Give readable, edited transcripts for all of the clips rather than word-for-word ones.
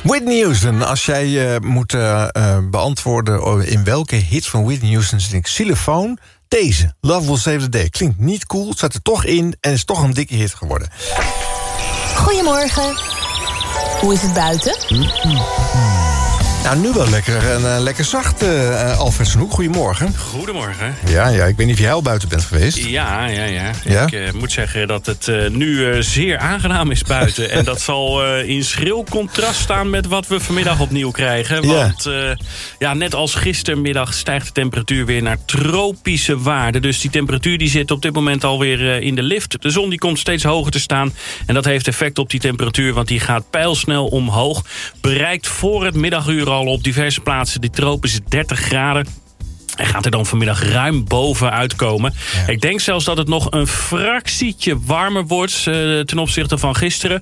Whitney Houston, als jij moet beantwoorden in welke hit van Whitney Houston zit ik xylofoon, deze, Love Will Save the Day. Klinkt niet cool, het zat er toch in en is toch een dikke hit geworden. Goedemorgen. Hoe is het buiten? Nou, nu wel lekker en lekker zacht, Alfred Snoek. Goedemorgen. Goedemorgen. Ja, ik weet niet of jij al buiten bent geweest. Ja. Ik moet zeggen dat het nu zeer aangenaam is buiten. En dat zal in schril contrast staan met wat we vanmiddag opnieuw krijgen. Want net als gistermiddag stijgt de temperatuur weer naar tropische waarden. Dus die temperatuur die zit op dit moment alweer in de lift. De zon die komt steeds hoger te staan. En dat heeft effect op die temperatuur, want die gaat pijlsnel omhoog. Bereikt voor het middaguur al op diverse plaatsen die tropische 30 graden. En gaat er dan vanmiddag ruim bovenuit komen. Ja. Ik denk zelfs dat het nog een fractietje warmer wordt ten opzichte van gisteren.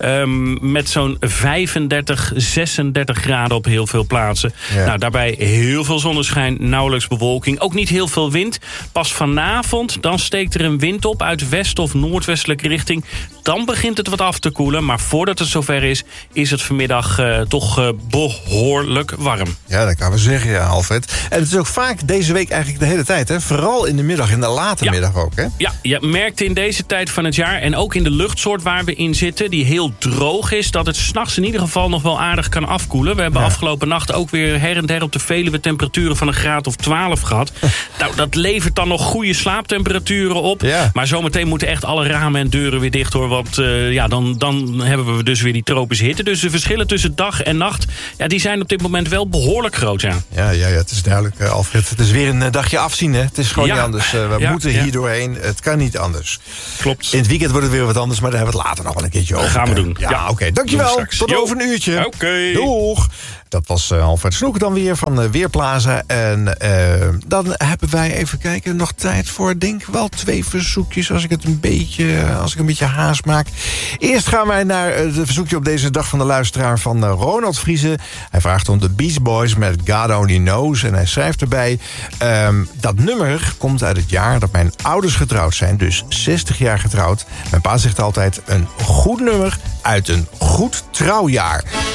Met zo'n 35, 36 graden op heel veel plaatsen. Ja. Nou, daarbij heel veel zonneschijn, nauwelijks bewolking. Ook niet heel veel wind. Pas vanavond, dan steekt er een wind op uit west- of noordwestelijke richting. Dan begint het wat af te koelen. Maar voordat het zover is het vanmiddag toch behoorlijk warm. Ja, dat kan we zeggen, ja, Alfred. En het is ook vaak deze week eigenlijk de hele tijd, hè? Vooral in de middag, in de late middag ook, hè? Ja, je merkt in deze tijd van het jaar en ook in de luchtsoort waar we in zitten, die heel droog is, dat het 's nachts in ieder geval nog wel aardig kan afkoelen. We hebben afgelopen nacht ook weer her en der op de Veluwe temperaturen van een graad of 12 gehad. Nou, dat levert dan nog goede slaaptemperaturen op. Ja. Maar zometeen moeten echt alle ramen en deuren weer dicht, hoor. Want dan hebben we dus weer die tropische hitte. Dus de verschillen tussen dag en nacht, die zijn op dit moment wel behoorlijk groot, ja. Ja, het is duidelijk, Alfred. Het is weer een dagje afzien, hè? Het is gewoon niet anders. We moeten hier doorheen. Het kan niet anders. Klopt. In het weekend wordt het weer wat anders, maar daar hebben we het later nog wel een keertje over. Dat gaan we doen. Ja, oké. Dankjewel. Tot over een uurtje. Oké. Doeg. Dat was Alfred Snoek dan weer van Weerplaza. En dan hebben wij, even kijken, nog tijd voor, denk wel 2 verzoekjes, als ik een beetje haast maak. Eerst gaan wij naar het verzoekje op deze dag van de luisteraar van Ronald Vriese. Hij vraagt om de Beach Boys met God Only Knows. En hij schrijft erbij, dat nummer komt uit het jaar dat mijn ouders getrouwd zijn. Dus 60 jaar getrouwd. Mijn pa zegt altijd, een goed nummer uit een goed trouwjaar.